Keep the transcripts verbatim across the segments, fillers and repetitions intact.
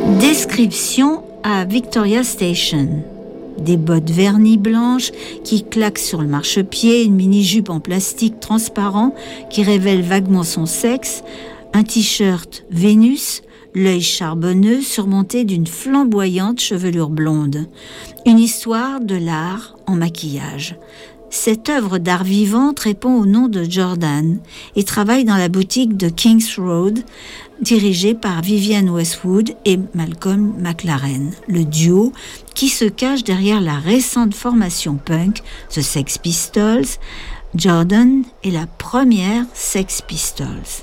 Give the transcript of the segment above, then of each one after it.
Description à Victoria Station. Des bottes vernis blanches qui claquent sur le marchepied, une mini-jupe en plastique transparent qui révèle vaguement son sexe, un t-shirt Vénus, l'œil charbonneux surmonté d'une flamboyante chevelure blonde. Une histoire de l'art en maquillage. Cette œuvre d'art vivante répond au nom de Jordan et travaille dans la boutique de Kings Road, dirigée par Vivienne Westwood et Malcolm McLaren, le duo qui se cache derrière la récente formation punk The Sex Pistols. Jordan est la première Sex Pistols.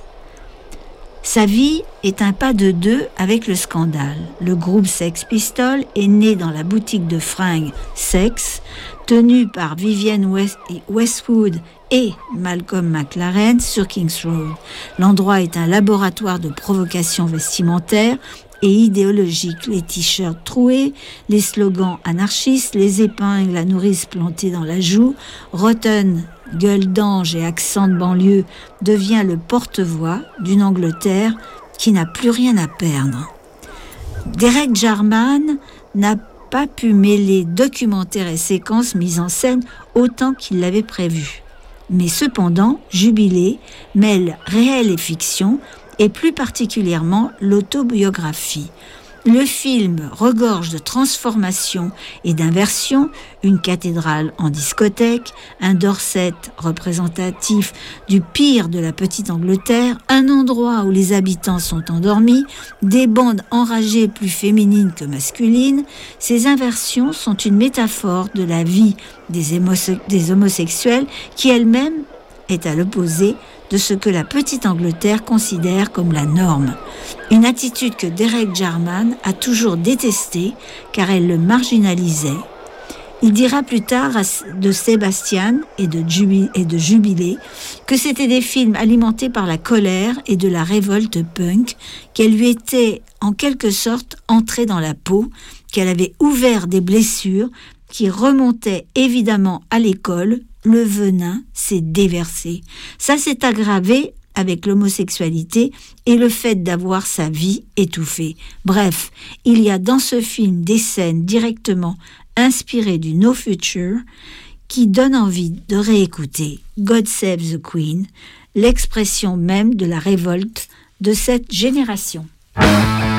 Sa vie est un pas de deux avec le scandale. Le groupe Sex Pistols est né dans la boutique de fringues Sex, tenue par Vivienne West- Westwood et Malcolm McLaren sur Kings Road. L'endroit est un laboratoire de provocation vestimentaire et idéologique. Les t-shirts troués, les slogans anarchistes, les épingles à nourrice plantées dans la joue, Rotten, gueule d'ange et accent de banlieue devient le porte-voix d'une Angleterre qui n'a plus rien à perdre. Derek Jarman n'a pas pu mêler documentaire et séquences mises en scène autant qu'il l'avait prévu. Mais cependant, Jubilé mêle réel et fiction, et plus particulièrement l'autobiographie. Le film regorge de transformations et d'inversions, une cathédrale en discothèque, un Dorset représentatif du pire de la petite Angleterre, un endroit où les habitants sont endormis, des bandes enragées plus féminines que masculines. Ces inversions sont une métaphore de la vie des, émo- des homosexuels qui elle-même est à l'opposé de ce que la petite Angleterre considère comme la norme. Une attitude que Derek Jarman a toujours détestée car elle le marginalisait. Il dira plus tard de Sébastien et de, Jubi- et de Jubilé que c'était des films alimentés par la colère et de la révolte punk, qu'elle lui était en quelque sorte entrée dans la peau, qu'elle avait ouvert des blessures qui remontaient évidemment à l'école. Le venin s'est déversé. Ça s'est aggravé avec l'homosexualité et le fait d'avoir sa vie étouffée. Bref, il y a dans ce film des scènes directement inspirées du No Future qui donnent envie de réécouter God Save the Queen, l'expression même de la révolte de cette génération.